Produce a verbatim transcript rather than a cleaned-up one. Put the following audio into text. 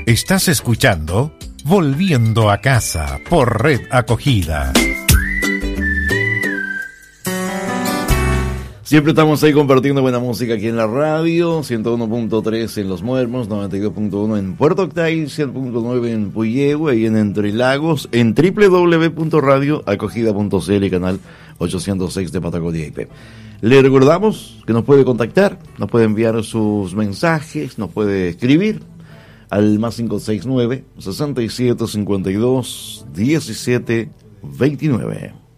Estás escuchando Volviendo a Casa por Red Acogida. Siempre estamos ahí compartiendo buena música aquí en la radio, ciento uno punto tres en Los Muermos, noventa y dos punto uno en Puerto Octay, cien punto nueve en Puyehue, y en Entre Lagos, en doble u doble u doble u punto radio acogida punto c l, canal ochocientos seis de Patagonia I P. Le recordamos que nos puede contactar, nos puede enviar sus mensajes, nos puede escribir al más cinco seis nueve, sesenta y siete cincuenta y dos diecisiete veintinueve.